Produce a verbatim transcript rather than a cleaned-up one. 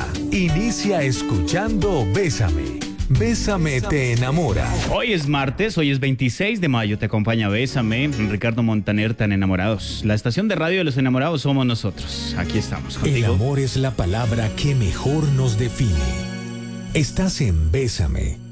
día. Inicia escuchando Bésame. Bésame te enamora. Hoy es martes, hoy es veintiséis de mayo, te acompaña Bésame, Ricardo Montaner, tan enamorados. La estación de radio de los enamorados somos nosotros. Aquí estamos El contigo. amor es la palabra que mejor nos define. Estás en Bésame.